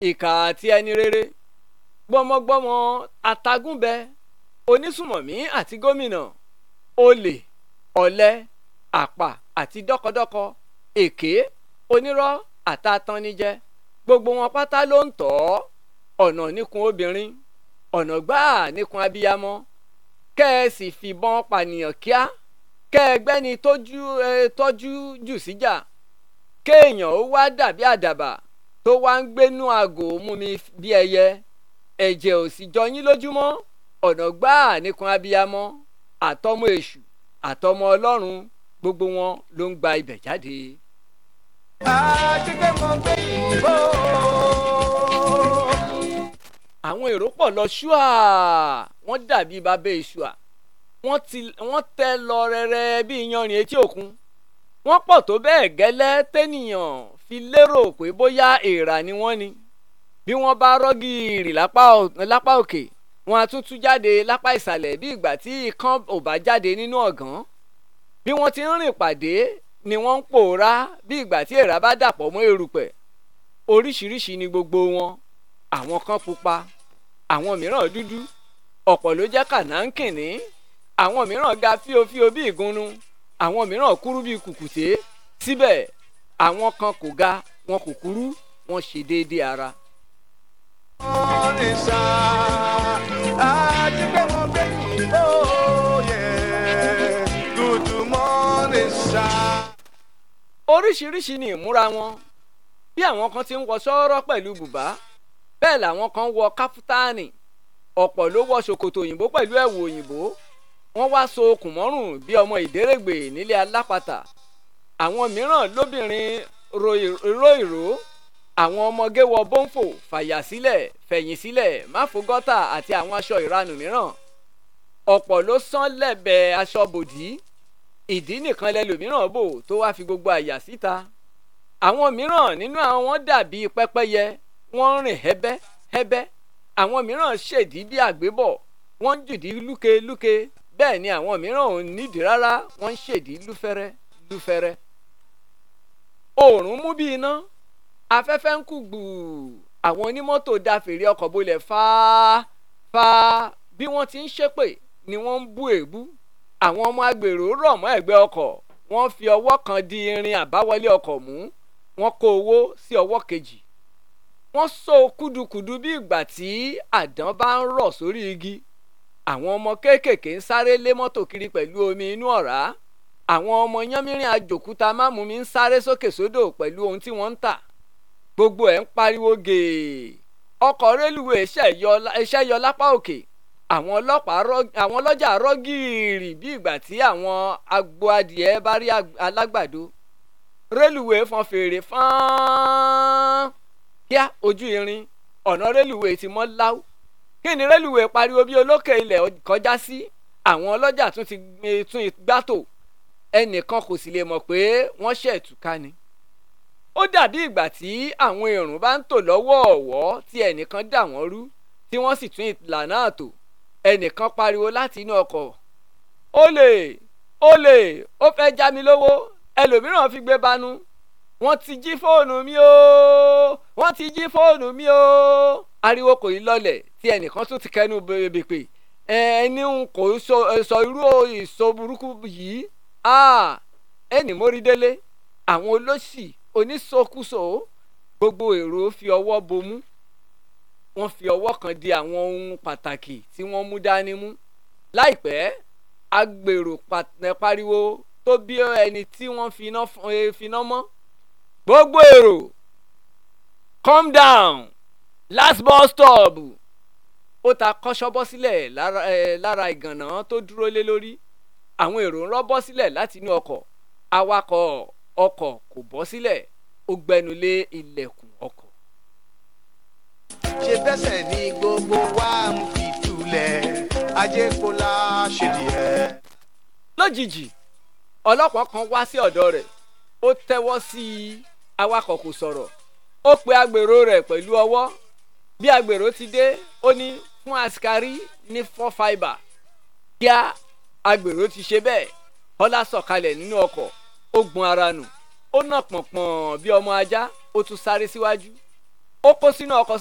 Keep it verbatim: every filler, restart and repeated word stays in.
ìkà àti ẹni rere, gbọmọgbọmọ atagúnbẹ, onísùmọ̀mí àti gómìnà, olè, ọ̀lẹ, àpà àti dọ́kọdọ́kọ, èké, onírọ́ àtàtannijẹ, gbogbo wọn pátá ló ń tọ̀ ọ́. Ọ̀nà níkun obìnrin, ọ̀nà gbáà níkun abiyamọ. Kẹ́ ẹ sì fìbọn pànìyàn kíá, kẹ́ ẹ gbẹ́ni tójú ẹ tọ́jú jù síjà, kéèyàn ó wá dàbí àdàbà tó wá ń gbénú àgò mú mi bí ẹyẹ. Ẹ̀jẹ̀ ò sì jọ yín lójúmọ́. Ọ̀nà gbáà níkun abiyamọ, àtọmọ èṣù àtọmọ Ọlọ́run, gbogbo wọn ló ń gba ibẹ̀ jáde. Àwọn èrò pọ̀ lọ ṣúà, wọ́n dàbí bàbá èṣùà, wọ́n tẹ lọ rẹ́rẹ́ bí iyanrìn etí òkun. Wọ́n pọ̀ tó bẹ́ẹ̀ gẹ́lẹ́ tẹ́nìyàn fi lérò pé bóyá èèrà ni wọ́n ni. Bí wọ́n bá rọ́gìrì lápá òkè, wọ́n á tún tú jáde lápá ìsàlẹ̀ bí ìgbà tí ikán ò bá jáde nínú ọ̀gán. Bí wọ́n ti ń rìn pàdé ni wọ́n ń pòórá bí ìgbà tí èèrà bá dàpọ̀ mọ́ erùpẹ̀. Oríṣiríṣi ni gbogbo wọn. Àwọn kan pupa, àwọn mìíràn dúdú, ọ̀pọ̀ ló jẹ́ kànáńkìní, àwọn mìíràn ga fíofío bí ìgúnnu, àwọn mìíràn kúrú bí kùkùté. Síbẹ̀ àwọn kan kò ga, wọn kò kúrú, wọn ṣe déédéé ara. Oríṣiríṣi ni ìmúra wọn. Bí àwọn kan ti ń wọ sọ́ọ́rọ́ pẹ̀lú bùbá, bẹ́ẹ̀ làwọn kan wọ káfútánì. Ọ̀pọ̀ ló wọ ṣòkòtò òyìnbó pẹ̀lú ẹ̀wù òyìnbó. Wọ́n wá so okùn mọ́rùn bí ọmọ ìdérègbè nílé alápatà. Àwọn mìíràn lóbìnrin ró ìró. Àwọn ọmọge wọ bọ́ǹfò, fàyà sílẹ̀, fẹ̀yìn sílẹ̀, máfogọ́tà àti àwọn aṣọ ìranù mìíràn. Ọ̀pọ̀ ló sán lẹ́bẹ̀ẹ́ aṣọ bòdí. Ìdí nìkan lẹlòmíràn bò tó wá fi gbogbo àyà síta. Àwọn mìíràn nínú àwọn dàbí pẹ́pẹ́yẹ, wọ́n ń rìn hẹ́bẹ́ hẹ́bẹ́. Àwọn mìíràn ṣèdí bí àgbébọ̀, wọ́n ń jùdí lúke lúke. Bẹ́ẹ̀ ni àwọn mìíràn ò nídìí rárá, wọ́n ń ṣèdí lúfẹ́rẹ́ lúfẹ́rẹ́. Oòrùn mú bí iná, afẹ́fẹ́ ń kú gbùù. Àwọn onímọ́tò da fèrè ọkọ̀ bolẹ̀ fáá fáá. Bí wọ́n ti ń ṣépè ni wọ́n ń bú èébú. Àwọn ọmọ agbèrò rọ̀ mọ́ ẹ̀gbẹ́ ọkọ̀, wọ́n fi ọwọ́ kan di irin àbáwọlé ọkọ̀ mú, wọ́n kó owó sí ọwọ́ kejì. Wọ́n so kúdukùdu bí ìgbà tí àdán bá ń rọ̀ sórí igi. Àwọn ọmọ kéékèèké ń sáré lé mọ́tò kiri pẹ̀lú omi inú ọ̀rá. Àwọn ọmọ yánmírín àjòkúta mámú mi ń sáré sókè sódò pẹ̀lú ohun tí wọ́n ń tà. Gbogbo ẹ̀ ń pariwo gèè. Ọkọ̀ rélùwéè ṣẹ́ yọ lápá òkè. Àwọn ọlọ́pàá àwọn ọlọ́jà rọ́gìrì bí ìgbà tí àwọn agbo adìẹ bá rí alágbàdo. Rélùwéè fọn fèrè fán. Kíá ojú irin, ọ̀nà rélùwéè ti mọ́ láú. Kí ni rélùwéè pariwo bí olókè ilẹ̀ kọjá sí? Àwọn ọlọ́jà tún ti tún gbátò. Ẹnìkan kò sì lè mọ̀ pé wọ́n ṣẹ̀ túká ni. Ó dàbí ìgbà tí àwọn èrùn bá ń tò lọ́wọ́ ọ̀wọ́ tí ẹnìkan dà wọ́n rú tí wọ́n sì tún ìlànà àtò. Ẹnìkan pariwo láti inú ọkọ̀, olè olè ó fẹ́ já mi lówó. Ẹlòmíràn fi gbé bánú, wọ́n ti jí fóònù mi o, wọ́n ti jí fóònù mi o. Ariwo kò í lọlẹ̀ tí ẹnìkan tún ti kẹnu bèbè pé ẹni ń kò sọ irú ìsọ burúkú yìí. Ẹnì mórí délé. Àwọn olóṣì onísọkúsọ, gbogbo èrò fi ọwọ́ bomú. Wọ́n fi ọwọ́ kan di àwọn ohun pàtàkì tí wọ́n mú dání mú. Láìpẹ́ agbèrò pariwo tó bí ẹni tí wọ́n finá mọ́. Gbogbo èrò calm down, last bus stop. Ó ta kọ́ṣọ́ bọ́ sílẹ̀ lára ìgànná tó dúró lé lórí. Àwọn èrò ń rọ́ bọ́ sílẹ̀ láti inú ọkọ̀. Awakọ̀ ọkọ̀ kò bọ́ sílẹ̀, ó gbẹnulé ilẹ̀kùn ọkọ̀. Ṣé bẹ́sẹ̀ ni gbogbo wa ń fi túlẹ̀, ajé kò láṣẹ díẹ̀. Lójijì ọlọ́pàá kan wá sí ọ̀dọ̀ rẹ̀. Ó tẹ́wọ́ sí i. Awakọ̀ kò sọ̀rọ̀. Ó pe agbèrò rẹ̀ pẹ̀lú ọwọ́. Bí agbèrò ti dé, ó ní fún askari ní four fibre. Kíá agbèrò ti ṣe bẹ́ẹ̀. Ọlá sọ̀kalẹ̀ nínú ọkọ̀. Ó gbọ̀n ara nù. Ó nà pọ̀npọ̀n bí ọmọ ajá. Ó tún sáré síwájú. ó kó sínú ọkọ̀